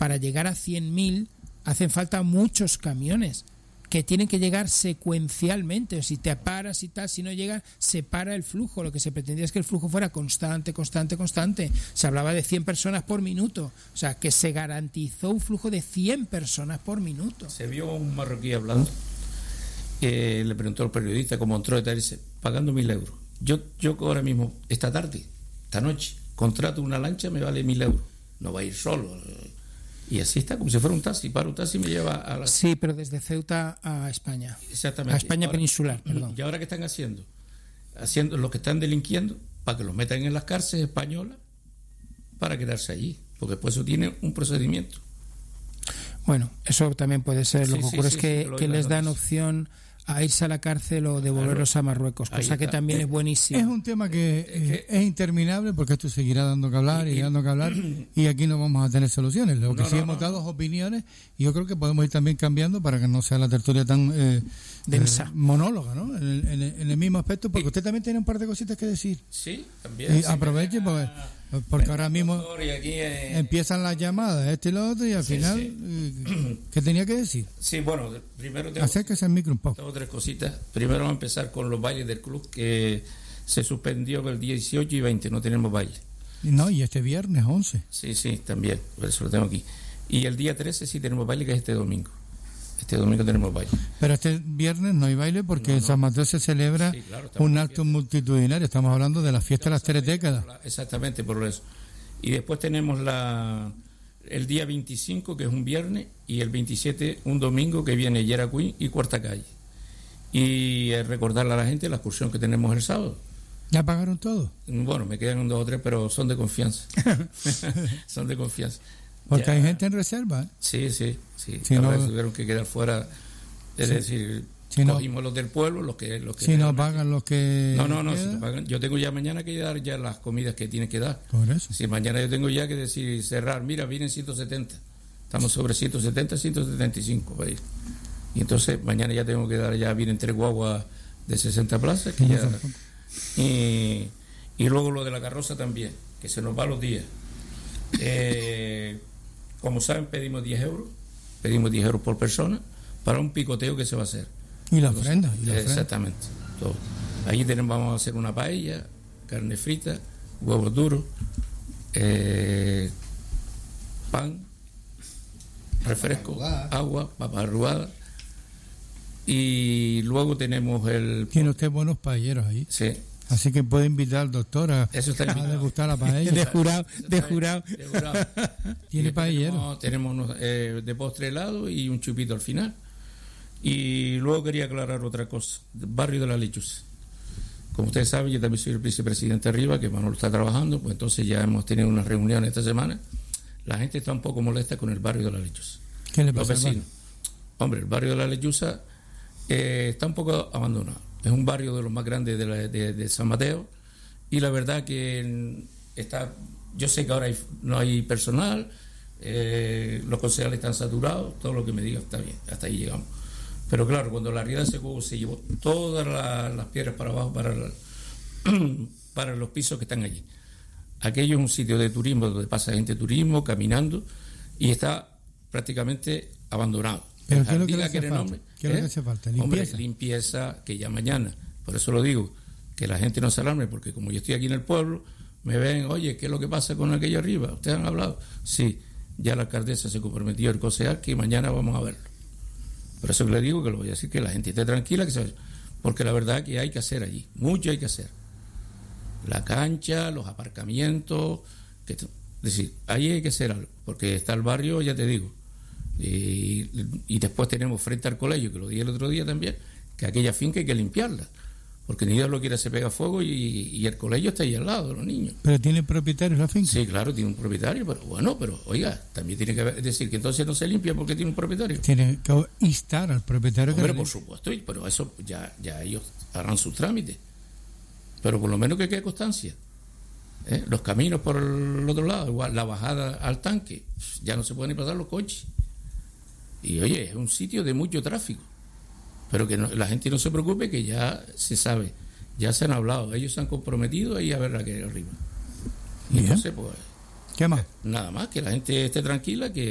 para llegar a 100.000 hacen falta muchos camiones que tienen que llegar secuencialmente. O si te paras y tal, si no llega, se para el flujo. Lo que se pretendía es que el flujo fuera constante. Se hablaba de 100 personas por minuto. O sea, que se garantizó un flujo de 100 personas por minuto. Se vio un marroquí hablando, que le preguntó al periodista cómo entró y tal, y dice, pagando 1.000 euros. Yo ahora mismo, esta noche, contrato una lancha, me vale 1.000 euros. No va a ir solo. Y así está, como si fuera un taxi. Para un taxi me lleva a la... Sí, pero desde Ceuta a España. Exactamente. A España peninsular, perdón. ¿Y ahora qué están haciendo? Haciendo los que están delinquiendo para que los metan en las cárceles españolas para quedarse allí. Porque después eso tiene un procedimiento. Bueno, eso también puede ser. Lo que ocurre es que les dan noticia. Opción a irse a la cárcel o devolverlos a Marruecos, cosa que también es buenísima. Es un tema que es interminable, porque esto seguirá dando que hablar y dando que hablar, y aquí no vamos a tener soluciones. Lo que sí hemos dado opiniones, y yo creo que podemos ir también cambiando para que no sea la tertulia tan densa, monóloga, ¿no? En el mismo aspecto, porque usted también tiene un par de cositas que decir. Sí, también. Y aproveche, porque ahora mismo empiezan las llamadas, y lo otro, y al final, ¿qué tenía que decir? Sí, bueno, primero acérquese al micro un poco. Tengo 3 cositas. Primero vamos a empezar con los bailes del club, que se suspendió el día 18 y 20, no tenemos baile. No, y este viernes 11. Sí, también, por eso lo tengo aquí. Y el día 13 sí tenemos baile, que es este domingo. Este domingo tenemos baile. Pero este viernes no hay baile porque en San Mateo se celebra un acto multitudinario. Estamos hablando de la fiesta de las 3 décadas. Exactamente, por eso. Y después tenemos el día 25, que es un viernes, y el 27, un domingo, que viene Yera Queen y Cuarta Calle. Y recordarle a la gente la excursión que tenemos el sábado. ¿Ya pagaron todo? Bueno, me quedan 2 o 3, pero son de confianza. Son de confianza. Porque hay gente en reserva. Sí. Si no, tuvieron que quedar fuera. Es decir, cogimos los del pueblo, los que si no pagan los que... No, si no pagan. Yo tengo ya mañana que dar ya las comidas que tienen que dar. Por eso. Si mañana yo tengo ya que decir, cerrar, mira, vienen 170. Estamos sobre 170, 175 para ir. Y entonces mañana ya tengo que dar, ya vienen 3 guaguas de 60 plazas. Que ya, y luego lo de la carroza también, que se nos va los días. Como saben, pedimos 10 euros por persona para un picoteo que se va a hacer. Y la ofrenda. Exactamente, todo. Allí vamos a hacer una paella, carne frita, huevos duros, pan, refresco, agua, papas arrugadas. Y luego tenemos Tiene usted buenos paelleros ahí. Sí. Así que puede invitar al doctor a degustar la paella. De jurado. Tiene paellero. Tenemos de postre helado y un chupito al final. Y luego quería aclarar otra cosa. Barrio de la Lechuza. Como ustedes saben, yo también soy el vicepresidente arriba, que Manolo está trabajando, pues entonces ya hemos tenido una reunión esta semana. La gente está un poco molesta con el barrio de la Lechuza. ¿Qué le pasa? Los vecinos. Hombre, el barrio de la Lechuza está un poco abandonado. Es un barrio de los más grandes de San Mateo, y la verdad que yo sé que ahora no hay personal, los concejales están saturados, todo lo que me digan está bien, hasta ahí llegamos. Pero claro, cuando la riada se llevó todas las piedras para abajo para los pisos que están allí. Aquello es un sitio de turismo donde pasa gente turismo, caminando, y está prácticamente abandonado. ¿Pero qué es lo que le hace falta? ¿Qué es lo que hace falta? ¿Limpieza? Hombre, limpieza, que ya mañana. Por eso lo digo, que la gente no se alarme, porque como yo estoy aquí en el pueblo, me ven, oye, ¿qué es lo que pasa con aquello arriba? ¿Ustedes han hablado? Sí, ya la alcaldesa se comprometió el concejal que mañana vamos a verlo. Por eso le digo que lo voy a decir, que la gente esté tranquila, porque la verdad que hay que hacer allí, mucho hay que hacer. La cancha, los aparcamientos, es decir, ahí hay que hacer algo, porque está el barrio, ya te digo. Y después tenemos frente al colegio, que lo dije el otro día también, que aquella finca hay que limpiarla, porque ni Dios lo quiere, se pega fuego, y el colegio está ahí al lado de los niños. ¿Pero tiene propietario la finca? Sí, claro, tiene un propietario, pero bueno, oiga, también tiene que decir que entonces no se limpia porque tiene un propietario. Tiene que instar al propietario. Hombre, por supuesto, pero eso ya ellos harán sus trámites, pero por lo menos que quede constancia. Los caminos por el otro lado, igual, la bajada al tanque, ya no se pueden ni pasar los coches. Y oye, es un sitio de mucho tráfico, pero que la gente no se preocupe, que ya se sabe, ya se han hablado, ellos se han comprometido ahí a ver la que hay arriba. Y entonces, pues, ¿qué más? Nada más, que la gente esté tranquila, que